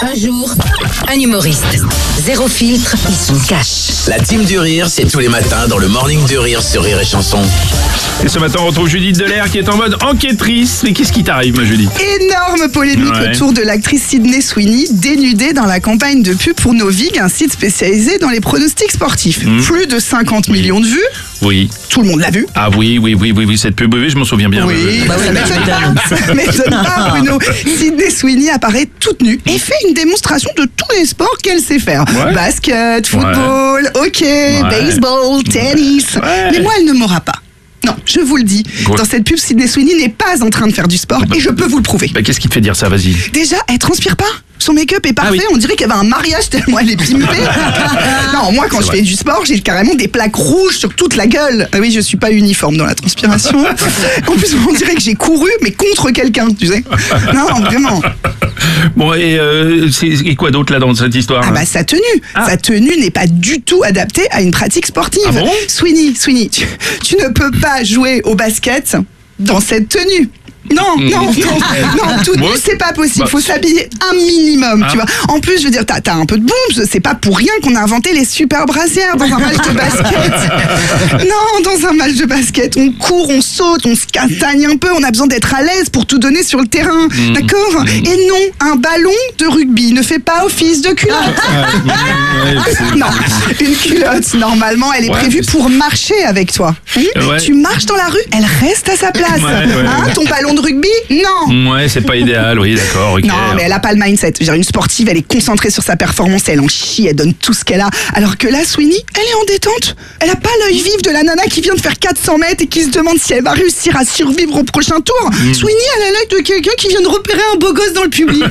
Un jour, un humoriste. Zéro filtre, il se cache. La team du rire, c'est tous les matins dans le Morning du Rire sur Rire et Chanson. Et ce matin, on retrouve Judith Delair qui est en mode enquêtrice. Mais qu'est-ce qui t'arrive, ma Judith? Énorme polémique autour de l'actrice Sydney Sweeney, dénudée dans la campagne de pub pour Novig, un site spécialisé dans les pronostics sportifs. Plus de 50 millions de vues. Oui. Tout le monde l'a vu. Ah oui, cette pub, oui, je m'en souviens bien. Oui, ça m'étonne pas, Bruno. Sydney Sweeney apparaît toute nue et fait une démonstration de tous les sports qu'elle sait faire. Ouais. Basket, football, hockey, baseball, tennis. Mais moi, elle ne m'aura pas. Non, je vous le dis, dans cette pub, Sydney Sweeney n'est pas en train de faire du sport et je peux vous le prouver. Qu'est-ce qui te fait dire ça, vas-y? Déjà, elle transpire pas. Son make-up est parfait, on dirait qu'il y avait un mariage tellement elle est pimpée. Non, moi quand je fais du sport, j'ai carrément des plaques rouges sur toute la gueule. Ah oui, je suis pas uniforme dans la transpiration. En plus, on dirait que j'ai couru, mais contre quelqu'un, tu sais. Non, vraiment. Bon, et quoi d'autre là dans cette histoire? Sa tenue. Sa tenue n'est pas du tout adaptée à une pratique sportive. Ah bon? Sweeney, tu ne peux pas jouer au basket dans cette tenue. Non, tout nu, c'est pas possible. Faut s'habiller un minimum, tu vois. En plus, je veux dire, t'as un peu de boum. C'est pas pour rien qu'on a inventé les super brassières dans un match de basket. Non, dans un match de basket, on court, on saute, on se castagne un peu. On a besoin d'être à l'aise pour tout donner sur le terrain, d'accord? Et non, un ballon de rugby ne fait pas office de culotte. Non, une culotte, normalement, elle est prévue pour marcher avec toi. Tu marches dans la rue, elle reste à sa place. Ton ballon de rugby? Non. Ouais, c'est pas idéal, oui, d'accord. Okay. Non, mais elle a pas le mindset. Je veux dire, une sportive, elle est concentrée sur sa performance, elle en chie, elle donne tout ce qu'elle a. Alors que là, Sweeney, elle est en détente. Elle a pas l'œil vif de la nana qui vient de faire 400 mètres et qui se demande si elle va réussir à survivre au prochain tour. Sweeney, elle a l'œil de quelqu'un qui vient de repérer un beau gosse dans le public.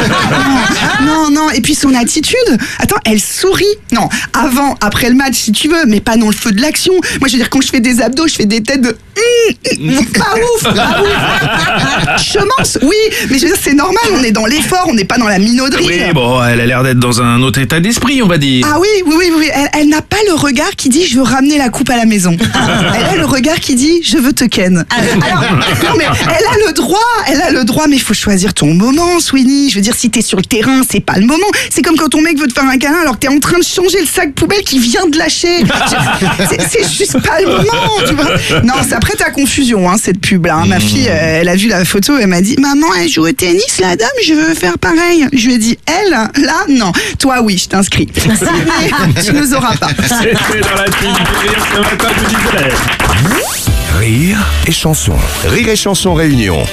Non. Et puis son attitude. Attends, elle sourit. Non, avant, après le match, si tu veux, mais pas dans le feu de l'action. Moi, je veux dire, quand je fais des abdos, je fais des têtes de pas ouf. Chemance, oui, mais je veux dire, c'est normal, on est dans l'effort, on n'est pas dans la minauderie. Oui, bon, elle a l'air d'être dans un autre état d'esprit, on va dire. Ah oui, elle n'a pas le regard qui dit je veux ramener la coupe à la maison. Elle a le regard qui dit je veux te ken. Alors, non mais elle a le droit, mais il faut choisir ton moment, Sweeney. Je veux dire, si t'es sur le terrain, c'est pas le moment. C'est comme quand ton mec veut te faire un câlin alors que t'es en train de changer le sac poubelle qu'il vient de lâcher. C'est juste pas le moment, tu vois. Non, ça prête à confusion, cette pub-là. Ma fille, elle a vu la photo, elle m'a dit maman, elle joue au tennis, la dame, je veux faire pareil. Je lui ai dit, elle, là, non. Toi, oui, je t'inscris. Mais tu nous auras pas. C'était dans la team du rire ce matin, Judith Delair. Rire et chanson. Rire et chanson Réunion.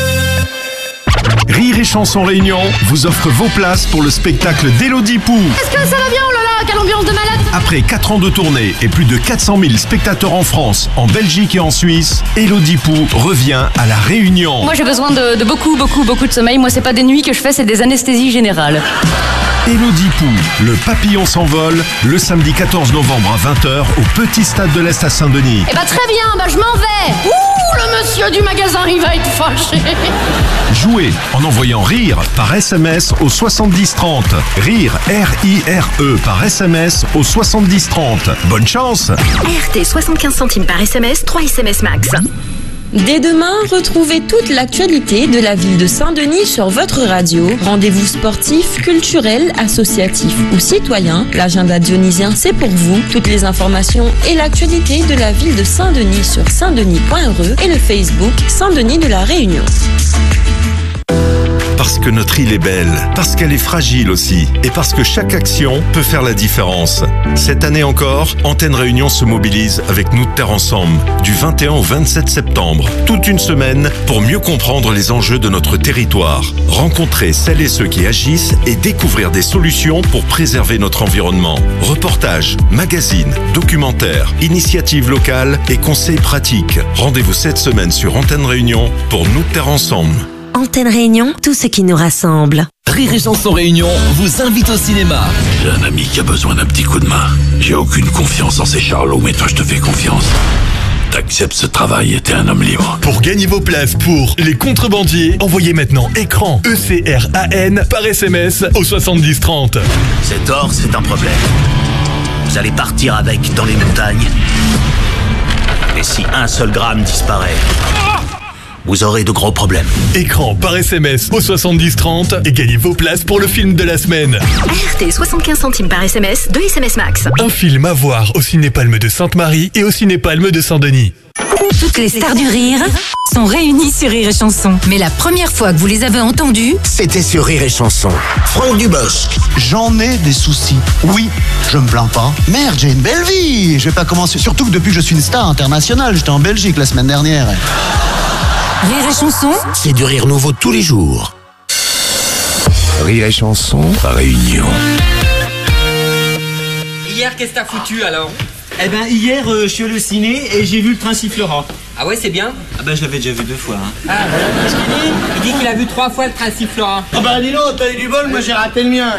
Rire et chanson Réunion vous offre vos places pour le spectacle d'Élodie Pou. Est-ce que ça va bien? Oh là là, quelle ambiance de malade! Après 4 ans de tournée et plus de 400 000 spectateurs en France, en Belgique et en Suisse, Élodie Pou revient à La Réunion. Moi j'ai besoin de beaucoup de sommeil. Moi c'est pas des nuits que je fais, c'est des anesthésies générales. Élodie Pou, le papillon s'envole, le samedi 14 novembre à 20h au Petit Stade de l'Est à Saint-Denis. Eh bah très bien, je m'en vais. Ouh, le monsieur du magasin, il va être fâché. Jouez en envoyant RIRE par SMS au 7030. RIRE, R-I-R-E par SMS au 7030. Bonne chance. RT 75 centimes par SMS, 3 SMS max. Dès demain, retrouvez toute l'actualité de la ville de Saint-Denis sur votre radio. Rendez-vous sportifs, culturels, associatifs ou citoyens. L'agenda dionysien, c'est pour vous. Toutes les informations et l'actualité de la ville de Saint-Denis sur saintdenis.re et le Facebook Saint-Denis de la Réunion. Parce que notre île est belle, parce qu'elle est fragile aussi, et parce que chaque action peut faire la différence. Cette année encore, Antenne Réunion se mobilise avec Nous de Terre Ensemble, du 21 au 27 septembre. Toute une semaine pour mieux comprendre les enjeux de notre territoire. Rencontrer celles et ceux qui agissent et découvrir des solutions pour préserver notre environnement. Reportages, magazines, documentaires, initiatives locales et conseils pratiques. Rendez-vous cette semaine sur Antenne Réunion pour Nous de Terre Ensemble. Antenne Réunion, tout ce qui nous rassemble. Rire et chanson Réunion vous invite au cinéma. J'ai un ami qui a besoin d'un petit coup de main. J'ai aucune confiance en ces charlots, mais toi je te fais confiance. T'acceptes ce travail et t'es un homme libre. Pour gagner vos places pour Les Contrebandiers, envoyez maintenant écran ECRAN par SMS au 7030. Cet or, c'est un problème. Vous allez partir avec dans les montagnes. Et si un seul gramme disparaît, vous aurez de gros problèmes. Écran par SMS au 7030 et gagnez vos places pour le film de la semaine. ART 75 centimes par SMS, 2 SMS max. Un film à voir au Ciné-Palme de Sainte-Marie et au Ciné-Palme de Saint-Denis. Toutes les stars du rire sont réunies sur Rire et Chanson. Mais la première fois que vous les avez entendues, C'était sur Rire et Chanson. Franck Dubosc. J'en ai des soucis. Oui, je me plains pas. Merde, j'ai une belle vie. Je vais pas commencer. Surtout que depuis que je suis une star internationale, j'étais en Belgique la semaine dernière. Rire et Chanson, C'est du rire nouveau tous les jours. Rire et Chanson, réunion. Hier, qu'est-ce que t'as foutu alors? Eh ben hier je suis allé au ciné et j'ai vu le Train sifflera. Ah ouais, c'est bien? Ah ben je l'avais déjà vu 2 fois. Ah, qu'est-ce qu'il dit? Il dit qu'il a vu 3 fois le Train sifflera. Ah bah dis donc, t'as eu du bol, moi j'ai raté le mien.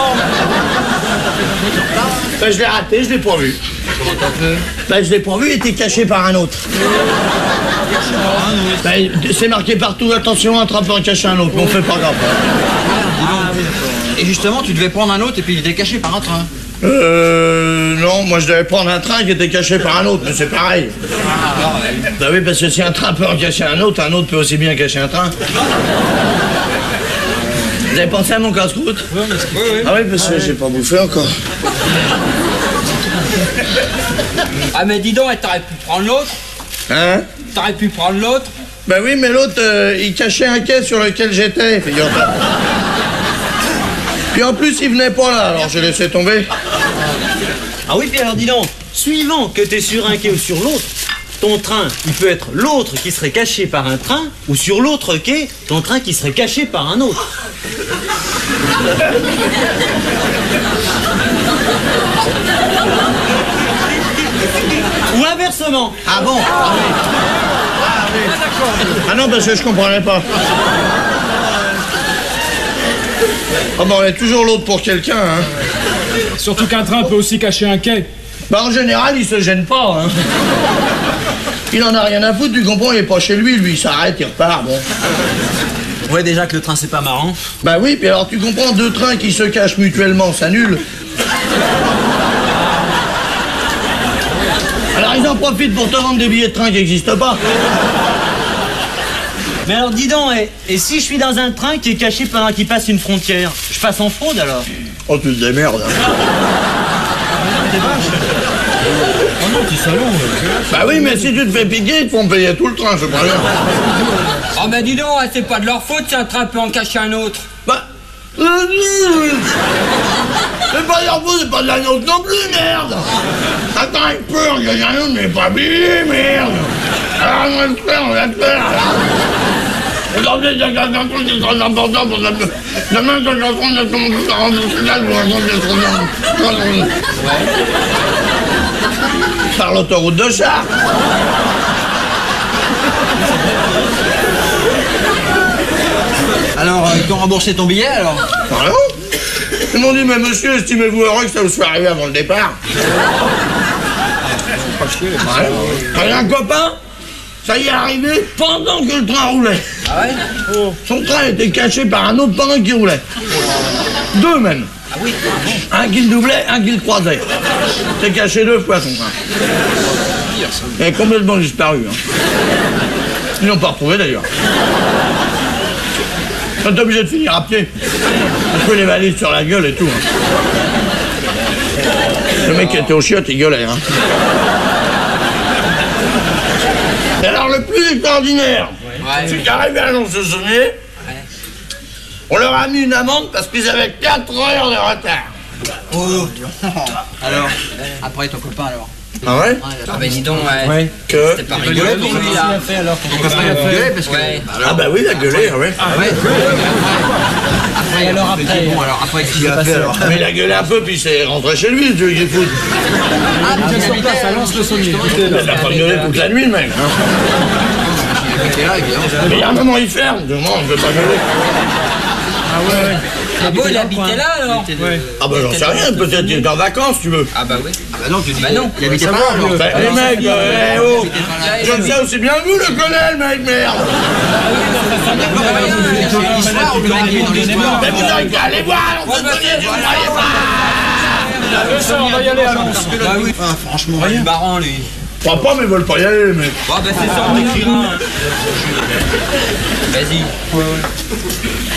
Ben, je l'ai raté, je l'ai pas vu. Comment t'as fait? Ben je l'ai pas vu, il était caché par un autre. Ben, c'est marqué partout, attention, un trappeur caché un autre, mais on fait pas grave. Et justement tu devais prendre un autre et puis il était caché par un train. Non, moi je devais prendre un train qui était caché par un autre, mais c'est pareil. Bah oui, parce que si un train peut en cacher un autre peut aussi bien cacher un train. Vous avez pensé à mon casse-croûte? Oui. Ah oui, parce que j'ai pas bouffé encore. Ah mais dis donc, t'aurais pu prendre l'autre? Hein? T'aurais pu prendre l'autre? Bah oui, mais l'autre, il cachait un quai sur lequel j'étais, figure-toi. Puis en plus, il venait pas là, alors j'ai laissé tomber. Ah oui, puis alors dis donc, suivant que t'es sur un quai ou sur l'autre, ton train, il peut être l'autre qui serait caché par un train, ou sur l'autre quai, ton train qui serait caché par un autre. Ou inversement. Ah bon? Ah oui. Ah non, parce que je comprenais pas. Ah bah on est toujours l'autre pour quelqu'un, hein. Surtout qu'un train peut aussi cacher un quai. Bah en général, il se gêne pas, hein. Il en a rien à foutre, tu comprends, il est pas chez lui, il s'arrête, il repart, bon. On voit déjà que le train c'est pas marrant. Bah oui, puis alors tu comprends, 2 trains qui se cachent mutuellement, ça annule. Alors ils en profitent pour te vendre des billets de train qui n'existent pas. Mais alors dis donc, et si je suis dans un train qui est caché pendant qu'il passe une frontière, je passe en fraude alors? Oh tu te démerdes. Oh non, t'es salaud. Bah oui, mais si tu te fais piquer, ils te font payer tout le train, je préviens. Oh mais dis donc, c'est pas de leur faute si un train peut en cacher un autre. Bah... c'est pas de leur faute, c'est pas de la nôtre non plus, merde. Attends, il peut en cacher un autre, mais pas billet, merde. Alors on va le faire, Regardez, il y a un truc qui est très important pour demain, quand je rentre, il y a comment tout ça rentre au final, par l'autoroute de Chartres. Alors, ils t'ont remboursé ton billet alors? Pardon? Ils m'ont dit, mais monsieur, estimez-vous heureux que ça vous soit arrivé avant le départ? Ouais. Un copain, ça y est arrivé pendant que le train roulait. Ah ouais? Son train était caché par un autre pendant qu'il roulait. 2 même. Ah oui? Un qui le doublait, un qui le croisait. C'est caché 2 fois son train. Il est complètement disparu. Hein. Ils l'ont pas retrouvé d'ailleurs. Ils sont obligés de finir à pied. On peut les valises sur la gueule et tout. Hein. Le mec qui était au chiottes, il gueulait. Hein. Et alors le plus extraordinaire, c'est qu'arrivé à Lons-le-Saunier, on leur a mis une amende parce qu'ils avaient 4 heures de retard. Oh. Alors, après ton copain alors? Ah ouais? Ah bah dis donc, que... c'était pas rigolo pour lui là. Ton copain il a gueulé parce que... Ah bah oui, il a gueulé, ouais. Ah ouais? Après alors après... Bon alors après qu'est-ce qu'il a fait alors? Mais il a gueulé un peu puis il s'est rentré chez lui, tu veux qu'il fout. Ah, tu es sur place à Lons-le-Saunier. Il a pas gueulé toute la nuit le mec. Mais il y a un moment il ferme, moi on ne peut pas gueuler. Ah ouais. Ah bon, il habitait là alors? Ah bah j'en sais rien, peut-être qu'il est en vacances tu veux. Ah bah oui. Ah bah non, tu dis bah non. Il habitait pas là alors. Bah les mecs, oh, je sais aussi bien que vous le connaissez le mec, merde. L'histoire, le mec il est dans l'histoire. Mais vous n'avez qu'à aller voir, on va aller voir. On va y aller à Lons. Bah oui, franchement, Il est marrant lui. crois pas, mais ils veulent pas y aller, les mecs. Ah bah c'est ça, on écrira. Vas-y.